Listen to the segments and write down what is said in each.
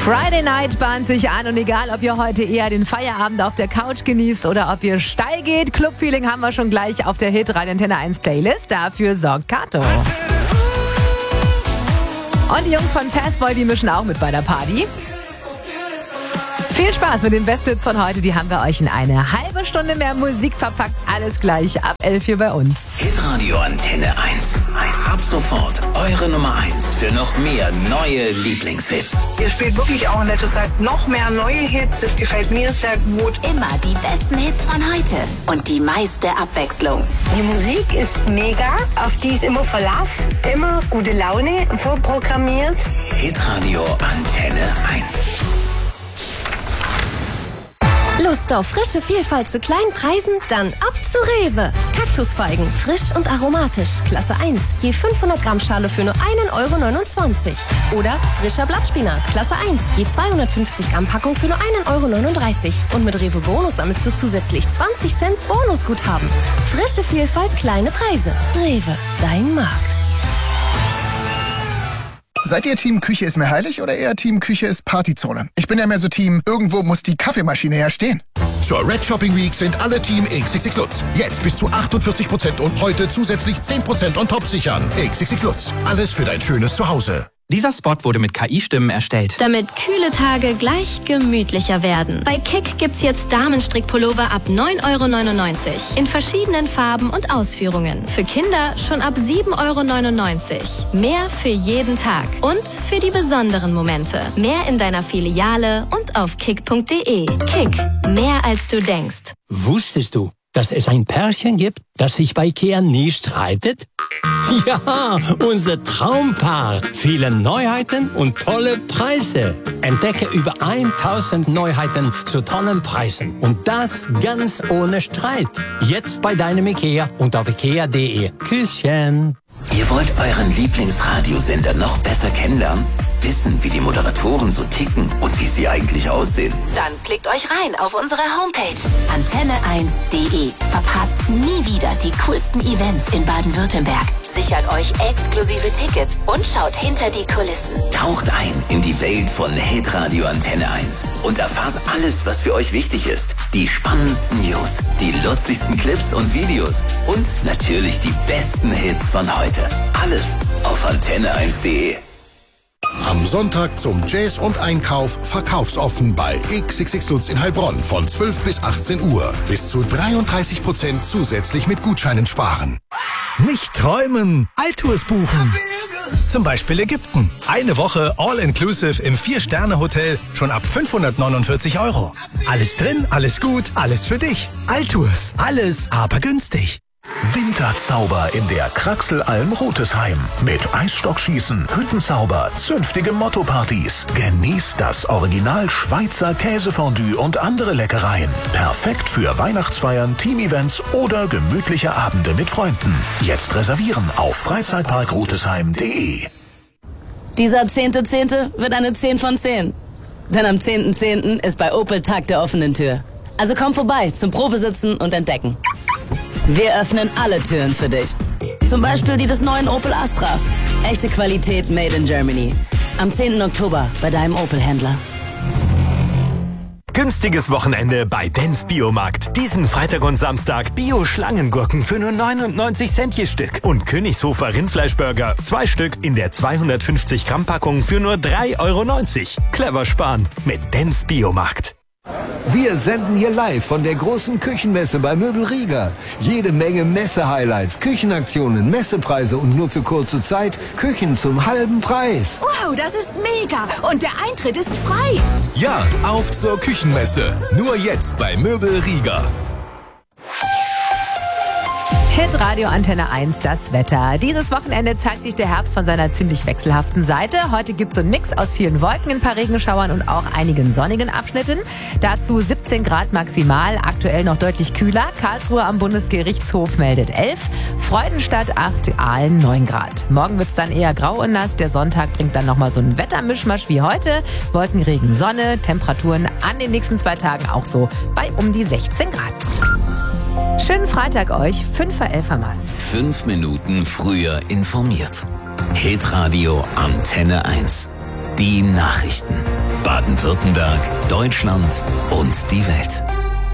Friday Night bahnt sich an und egal, ob ihr heute eher den Feierabend auf der Couch genießt oder ob ihr steil geht, Clubfeeling haben wir schon gleich auf der Hit Radio Antenne 1 Playlist. Dafür sorgt Kato. Und die Jungs von Fastboy, die mischen auch mit bei der Party. Viel Spaß mit den Best-Hits von heute. Die haben wir euch in eine halbe Stunde mehr Musik verpackt. Alles gleich ab 11 hier bei uns. Hitradio Antenne 1. Ab sofort eure Nummer 1 für noch mehr neue Lieblingshits. Ihr spielt wirklich auch in letzter Zeit noch mehr neue Hits. Das gefällt mir sehr gut. Immer die besten Hits von heute und die meiste Abwechslung. Die Musik ist mega, auf die ist immer Verlass, immer gute Laune, vorprogrammiert. Hitradio Antenne 1. Lust auf frische Vielfalt zu kleinen Preisen? Dann ab zu Rewe. Kaktusfeigen, frisch und aromatisch, Klasse 1, je 500 Gramm Schale für nur 1,29 €. Oder frischer Blattspinat, Klasse 1, je 250 Gramm Packung für nur 1,39 €. Und mit Rewe Bonus sammelst du zusätzlich 20 Cent Bonusguthaben. Frische Vielfalt, kleine Preise. Rewe, dein Markt. Seid ihr Team Küche ist mir heilig oder eher Team Küche ist Partyzone? Ich bin ja mehr so Team, irgendwo muss die Kaffeemaschine ja stehen. Zur Red Shopping Week sind alle Team XXX Lutz. Jetzt bis zu 48% und heute zusätzlich 10% on top sichern. XXX Lutz. Alles für dein schönes Zuhause. Dieser Spot wurde mit KI-Stimmen erstellt. Damit kühle Tage gleich gemütlicher werden. Bei Kick gibt's jetzt Damenstrickpullover ab 9,99 € in verschiedenen Farben und Ausführungen. Für Kinder schon ab 7,99 €. Mehr für jeden Tag und für die besonderen Momente. Mehr in deiner Filiale und auf kick.de. Kick, mehr als du denkst. Wusstest du, dass es ein Pärchen gibt, das sich bei Ikea nie streitet? Ja, unser Traumpaar. Viele Neuheiten und tolle Preise. Entdecke über 1000 Neuheiten zu tollen Preisen. Und das ganz ohne Streit. Jetzt bei deinem Ikea und auf ikea.de. Küsschen. Ihr wollt euren Lieblingsradiosender noch besser kennenlernen? Wissen, wie die Moderatoren so ticken und wie sie eigentlich aussehen? Dann klickt euch rein auf unsere Homepage antenne1.de. Verpasst nie wieder die coolsten Events in Baden-Württemberg. Sichert euch exklusive Tickets und schaut hinter die Kulissen. Taucht ein in die Welt von Hitradio Antenne 1 und erfahrt alles, was für euch wichtig ist. Die spannendsten News, die lustigsten Clips und Videos und natürlich die besten Hits von heute. Alles auf antenne1.de. Am Sonntag zum Jazz und Einkauf verkaufsoffen bei XXX Lutz in Heilbronn von 12 bis 18 Uhr. Bis zu 33% zusätzlich mit Gutscheinen sparen. Nicht träumen, Alltours buchen. Zum Beispiel Ägypten. Eine Woche All-Inclusive im 4-Sterne-Hotel schon ab 549 €. Alles drin, alles gut, alles für dich. Alltours, alles aber günstig. Winterzauber in der Kraxelalm Rotesheim. Mit Eisstockschießen, Hüttenzauber, zünftige Motto-Partys. Genießt das Original Schweizer Käsefondue und andere Leckereien. Perfekt für Weihnachtsfeiern, Team-Events oder gemütliche Abende mit Freunden. Jetzt reservieren auf freizeitparkrotesheim.de. Dieser 10.10. wird eine 10 von 10. Denn am 10.10. ist bei Opel Tag der offenen Tür. Also komm vorbei zum Probesitzen und Entdecken. Wir öffnen alle Türen für dich. Zum Beispiel die des neuen Opel Astra. Echte Qualität made in Germany. Am 10. Oktober bei deinem Opel-Händler. Günstiges Wochenende bei Dens Biomarkt. Diesen Freitag und Samstag Bio-Schlangengurken für nur 99 Cent je Stück. Und Königshofer Rindfleischburger, 2 Stück in der 250 Gramm Packung für nur 3,90 €. Clever sparen mit Dens Biomarkt. Wir senden hier live von der großen Küchenmesse bei Möbel Rieger. Jede Menge Messe-Highlights, Küchenaktionen, Messepreise und nur für kurze Zeit Küchen zum halben Preis. Wow, das ist mega! Und der Eintritt ist frei! Ja, auf zur Küchenmesse. Nur jetzt bei Möbel Rieger. Hitradio Antenne 1, das Wetter. Dieses Wochenende zeigt sich der Herbst von seiner ziemlich wechselhaften Seite. Heute gibt es so einen Mix aus vielen Wolken, ein paar Regenschauern und auch einigen sonnigen Abschnitten. Dazu 17 Grad maximal, aktuell noch deutlich kühler. Karlsruhe am Bundesgerichtshof meldet 11, Freudenstadt 8, Aalen 9 Grad. Morgen wird es dann eher grau und nass. Der Sonntag bringt dann nochmal so einen Wettermischmasch wie heute. Wolken, Regen, Sonne, Temperaturen an den nächsten 2 Tagen auch so bei um die 16 Grad. Schönen Freitag euch, 5:11 am Mass. 5 Minuten früher informiert. Hitradio Antenne 1. Die Nachrichten. Baden-Württemberg, Deutschland und die Welt.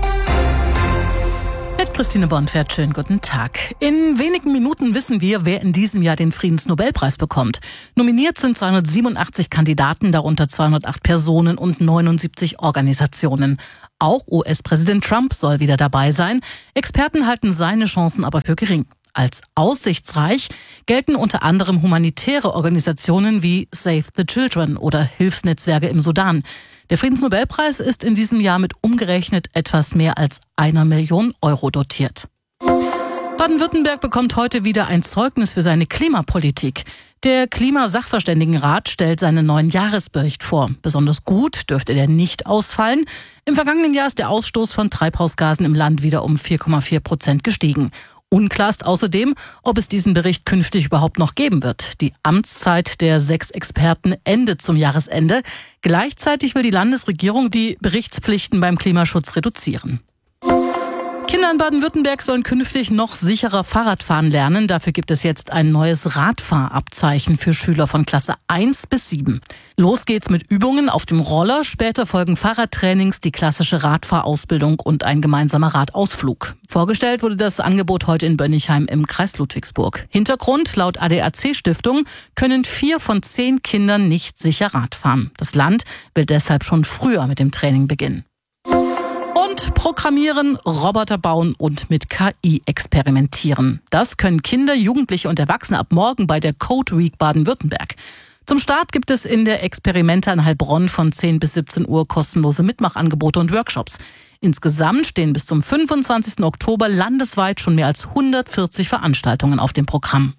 Mit Christine Bonfert, schönen guten Tag. In wenigen Minuten wissen wir, wer in diesem Jahr den Friedensnobelpreis bekommt. Nominiert sind 287 Kandidaten, darunter 208 Personen und 79 Organisationen. Auch US-Präsident Trump soll wieder dabei sein. Experten halten seine Chancen aber für gering. Als aussichtsreich gelten unter anderem humanitäre Organisationen wie Save the Children oder Hilfsnetzwerke im Sudan. Der Friedensnobelpreis ist in diesem Jahr mit umgerechnet etwas mehr als 1 Million Euro dotiert. Baden-Württemberg bekommt heute wieder ein Zeugnis für seine Klimapolitik. Der Klimasachverständigenrat stellt seinen neuen Jahresbericht vor. Besonders gut dürfte der nicht ausfallen. Im vergangenen Jahr ist der Ausstoß von Treibhausgasen im Land wieder um 4,4% gestiegen. Unklar ist außerdem, ob es diesen Bericht künftig überhaupt noch geben wird. Die Amtszeit der 6 Experten endet zum Jahresende. Gleichzeitig will die Landesregierung die Berichtspflichten beim Klimaschutz reduzieren. Kinder in Baden-Württemberg sollen künftig noch sicherer Fahrradfahren lernen. Dafür gibt es jetzt ein neues Radfahrabzeichen für Schüler von Klasse 1 bis 7. Los geht's mit Übungen auf dem Roller. Später folgen Fahrradtrainings, die klassische Radfahrausbildung und ein gemeinsamer Radausflug. Vorgestellt wurde das Angebot heute in Bönnigheim im Kreis Ludwigsburg. Hintergrund: laut ADAC-Stiftung können 4 von 10 Kindern nicht sicher Rad fahren. Das Land will deshalb schon früher mit dem Training beginnen. Und programmieren, Roboter bauen und mit KI experimentieren. Das können Kinder, Jugendliche und Erwachsene ab morgen bei der Code Week Baden-Württemberg. Zum Start gibt es in der Experimente in Heilbronn von 10 bis 17 Uhr kostenlose Mitmachangebote und Workshops. Insgesamt stehen bis zum 25. Oktober landesweit schon mehr als 140 Veranstaltungen auf dem Programm.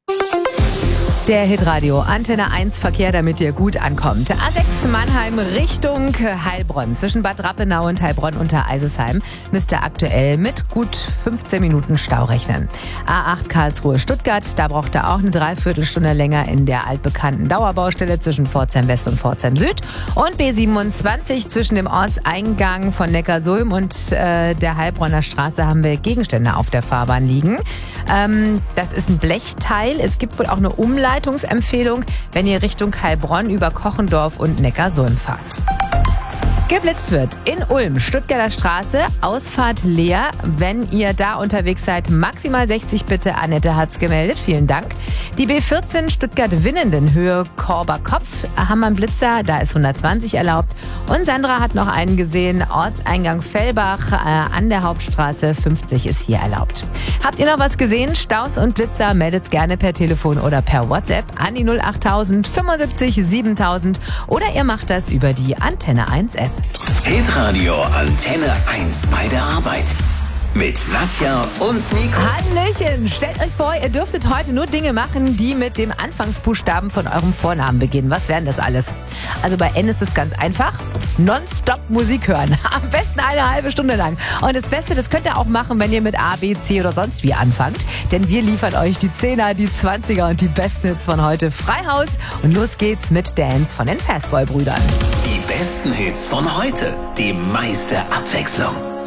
Der Hitradio Antenne 1 Verkehr, damit ihr gut ankommt. A6 Mannheim Richtung Heilbronn. Zwischen Bad Rappenau und Heilbronn unter Eisesheim müsst ihr aktuell mit gut 15 Minuten Stau rechnen. A8 Karlsruhe Stuttgart, da braucht ihr auch eine Dreiviertelstunde länger in der altbekannten Dauerbaustelle zwischen Pforzheim West und Pforzheim Süd. Und B27 zwischen dem Ortseingang von Neckarsulm und der Heilbronner Straße haben wir Gegenstände auf der Fahrbahn liegen. Das ist ein Blechteil. Es gibt wohl auch eine Umleitungsempfehlung, wenn ihr Richtung Heilbronn über Kochendorf und Neckarsulm fahrt. Geblitzt wird in Ulm, Stuttgarter Straße, Ausfahrt leer. Wenn ihr da unterwegs seid, maximal 60 bitte. Annette hat's gemeldet, vielen Dank. Die B14 Stuttgart-Winnenden, Höhe Korber-Kopf, haben wir einen Blitzer, da ist 120 erlaubt. Und Sandra hat noch einen gesehen, Ortseingang Fellbach an der Hauptstraße, 50 ist hier erlaubt. Habt ihr noch was gesehen? Staus und Blitzer, meldet's gerne per Telefon oder per WhatsApp an die 08000 75 7000 oder ihr macht das über die Antenne 1 App. Hitradio Antenne 1 bei der Arbeit. Mit Nadja und Nico. Hallöchen, stellt euch vor, ihr dürftet heute nur Dinge machen, die mit dem Anfangsbuchstaben von eurem Vornamen beginnen. Was wären das alles? Also bei N ist es ganz einfach. Nonstop Musik hören. Am besten eine halbe Stunde lang. Und das Beste, das könnt ihr auch machen, wenn ihr mit A, B, C oder sonst wie anfangt. Denn wir liefern euch die 10er, die 20er und die besten Hits von heute frei Haus. Und los geht's mit Dance von den Fastboy-Brüdern. Die besten Hits von heute. Die meiste Abwechslung.